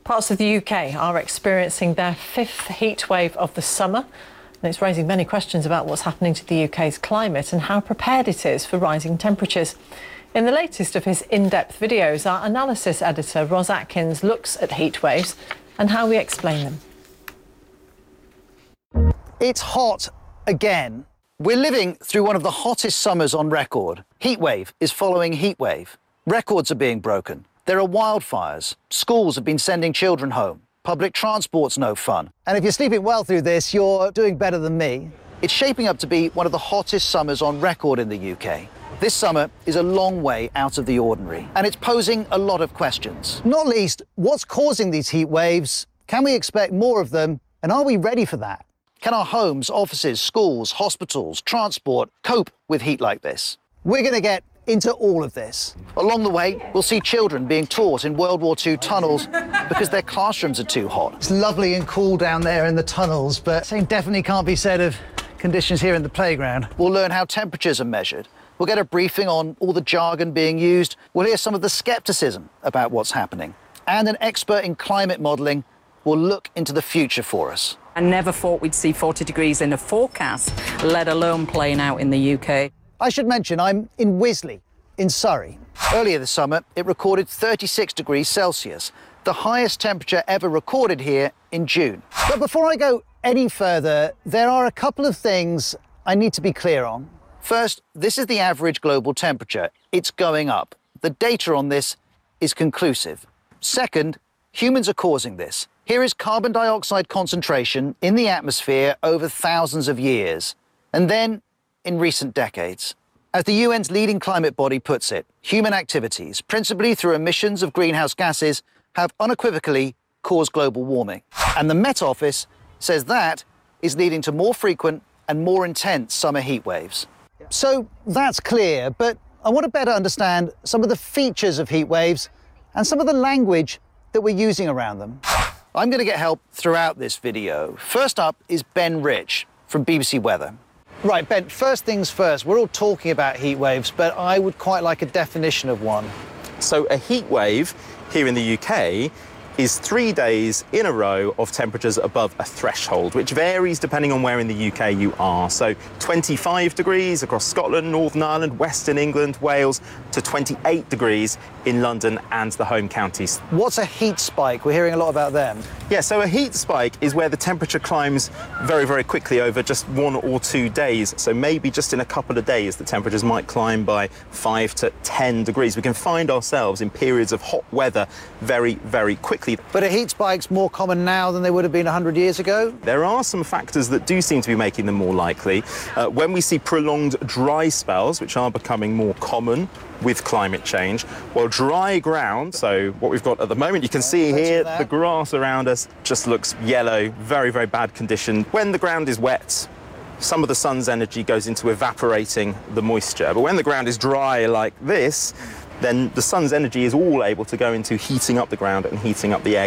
Parts of the UK are experiencing their fifth heat wave of the summer. And it's raising many questions about what's happening to the UK's climate and how prepared it is for rising temperatures. In the latest of his in-depth videos, our analysis editor, Ros Atkins, looks at heat waves and how we explain them. It's hot again. We're living through one of the hottest summers on record. Heatwave is following heatwave. Records are being broken. There are wildfires. Schools have been sending children home. Public transport's no fun. And if you're sleeping well through this, you're doing better than me. It's shaping up to be one of the hottest summers on record in the UK. This summer is a long way out of the ordinary, and it's posing a lot of questions. Not least, what's causing these heat waves? Can we expect more of them? And are we ready for that? Can our homes, offices, schools, hospitals, transport cope with heat like this? We're going to get into all of this. Along the way, we'll see children being taught in World War II tunnels because their classrooms are too hot. It's lovely and cool down there in the tunnels, but same definitely can't be said of conditions here in the playground. We'll learn how temperatures are measured. We'll get a briefing on all the jargon being used. We'll hear some of the skepticism about what's happening. And an expert in climate modelling will look into the future for us. I never thought we'd see 40 degrees in a forecast, let alone playing out in the UK. I should mention I'm in Wisley, in Surrey. Earlier this summer, it recorded 36 degrees Celsius, the highest temperature ever recorded here in June. But before I go any further, there are a couple of things I need to be clear on. First, this is the average global temperature. It's going up. The data on this is conclusive. Second, humans are causing this. Here is carbon dioxide concentration in the atmosphere over thousands of years, and then in recent decades. As the UN's leading climate body puts it, human activities, principally through emissions of greenhouse gases, have unequivocally caused global warming. And the Met Office says that is leading to more frequent and more intense summer heat waves. So that's clear, but I want to better understand some of the features of heat waves and some of the language that we're using around them. I'm going to get help throughout this video. First up is Ben Rich from BBC Weather. Right, Ben, first things first, we're all talking about heat waves, but I would quite like a definition of one. So a heat wave here in the UK is 3 days in a row of temperatures above a threshold, which varies depending on where in the UK you are. So 25 degrees across Scotland, Northern Ireland, Western England, Wales, to 28 degrees in London and the home counties. What's a heat spike? We're hearing a lot about them. Yeah, so a heat spike is where the temperature climbs very, very quickly over just 1 or 2 days. So maybe just in a couple of days, the temperatures might climb by 5 to 10 degrees. We can find ourselves in periods of hot weather very, very quickly. But are heat spikes more common now than they would have been 100 years ago? There are some factors that do seem to be making them more likely. When we see prolonged dry spells, which are becoming more common with climate change, well, dry ground, so what we've got at the moment, you can see here, the grass around us just looks yellow, very, very bad condition. When the ground is wet, some of the sun's energy goes into evaporating the moisture. But when the ground is dry like this, then the sun's energy is all able to go into heating up the ground and heating up the air,